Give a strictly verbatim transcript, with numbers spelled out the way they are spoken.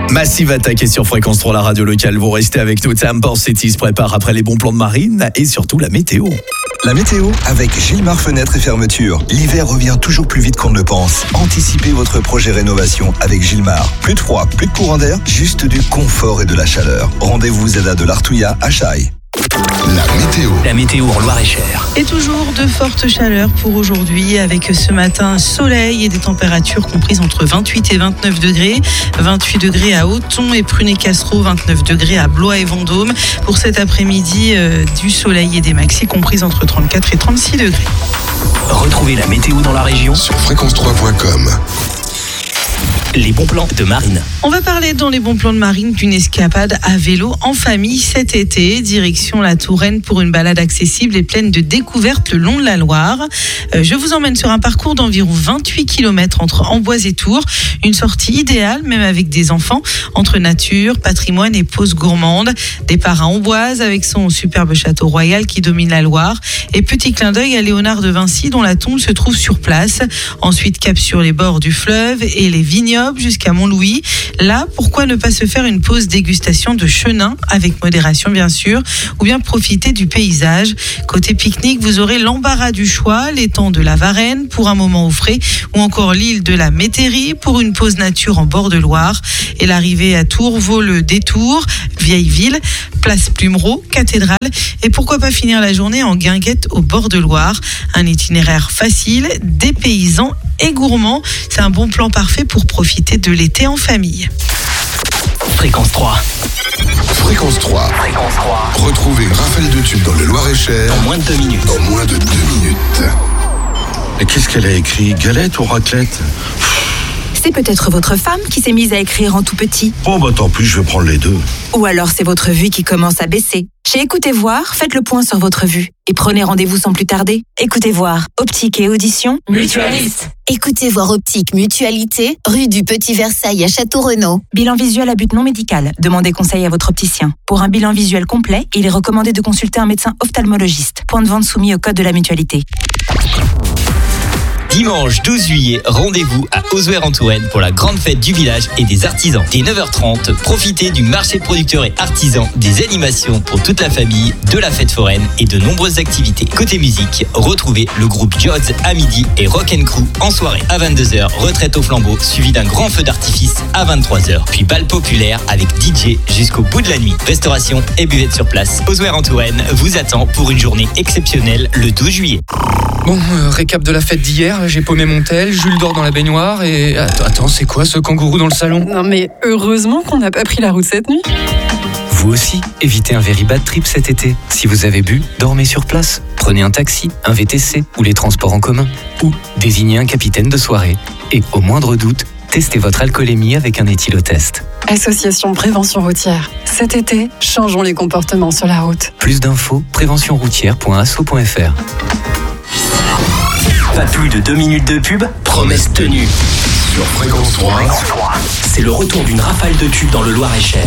Massive attaque sur Fréquence trois, la radio locale. Vous restez avec nous. Tam Port City se prépare après les bons plans de Marine et surtout la météo. La météo avec Gilmar Fenêtres et Fermetures. L'hiver revient toujours plus vite qu'on ne le pense. Anticipez votre projet rénovation avec Gilmar. Plus de froid, plus de courant d'air, juste du confort et de la chaleur. Rendez-vous Zada de l'Artouillat à Chaille. La météo. La météo en Loir-et-Cher. Et toujours de fortes chaleurs pour aujourd'hui, avec ce matin soleil et des températures comprises entre vingt-huit et vingt-neuf degrés. vingt-huit degrés à Auton et Prunay-Castro, vingt-neuf degrés à Blois et Vendôme. Pour cet après-midi, euh, du soleil et des maxis comprises entre trente-quatre et trente-six degrés. Retrouvez la météo dans la région sur fréquence trois point com. Les bons plans de Marine. On va parler dans les bons plans de Marine d'une escapade à vélo en famille cet été, direction la Touraine pour une balade accessible et pleine de découvertes le long de la Loire. Euh, je vous emmène sur un parcours d'environ vingt-huit kilomètres entre Amboise et Tours, une sortie idéale même avec des enfants, entre nature, patrimoine et pause gourmande. Départ à Amboise avec son superbe château royal qui domine la Loire et petit clin d'œil à Léonard de Vinci dont la tombe se trouve sur place. Ensuite cap sur les bords du fleuve et les vignobles jusqu'à Montlouis. Là, pourquoi ne pas se faire une pause dégustation de chenin, avec modération bien sûr, ou bien profiter du paysage. Côté pique-nique, vous aurez l'embarras du choix, l'étang de la Varenne pour un moment au frais, ou encore l'île de la Métairie pour une pause nature en bord de Loire. Et l'arrivée à Tours vaut le détour, vieille ville, place Plumereau, cathédrale, et pourquoi pas finir la journée en guinguette au bord de Loire. Un itinéraire facile, dépaysant et gourmand. C'est un bon plan parfait pour profiter de l'été en famille. Fréquence trois. Fréquence trois. Fréquence trois. Retrouvez une rafale de tubes dans le Loir-et-Cher En moins de deux minutes. en moins de deux minutes. Mais qu'est-ce qu'elle a écrit? Galette ou raclette? C'est peut-être votre femme qui s'est mise à écrire en tout petit. Oh bah tant pis, je vais prendre les deux. Ou alors c'est votre vue qui commence à baisser. Chez Écoutez Voir, faites le point sur votre vue et prenez rendez-vous sans plus tarder. Écoutez Voir, optique et audition, mutualiste. Écoutez Voir Optique Mutualité, rue du Petit Versailles à Château-Renaud. Bilan visuel à but non médical. Demandez conseil à votre opticien. Pour un bilan visuel complet, il est recommandé de consulter un médecin ophtalmologiste. Point de vente soumis au code de la mutualité. Dimanche douze juillet, rendez-vous à Oswerd en Touraine pour la grande fête du village et des artisans. Dès neuf heures trente, profitez du marché producteurs et artisans, des animations pour toute la famille, de la fête foraine et de nombreuses activités. Côté musique, retrouvez le groupe Jods à midi et Rock and Crew en soirée. À vingt-deux heures, retraite au flambeau, suivi d'un grand feu d'artifice à vingt-trois heures. Puis bal populaire avec D J jusqu'au bout de la nuit. Restauration et buvette sur place. Oswerd en Touraine vous attend pour une journée exceptionnelle le douze juillet. Bon, euh, récap de la fête d'hier, j'ai paumé mon tel, Jules dort dans la baignoire et... Attends, attends, c'est quoi ce kangourou dans le salon? Non mais heureusement qu'on n'a pas pris la route cette nuit. Vous aussi, évitez un very bad trip cet été. Si vous avez bu, dormez sur place. Prenez un taxi, un V T C ou les transports en commun. Ou désignez un capitaine de soirée. Et au moindre doute, testez votre alcoolémie avec un éthylotest. Association Prévention Routière. Cet été, changeons les comportements sur la route. Plus d'infos, prévention routière point asso point f r. Pas plus de deux minutes de pub, promesse tenue. Sur Fréquence trois. C'est le retour d'une rafale de tubes dans le Loir-et-Cher.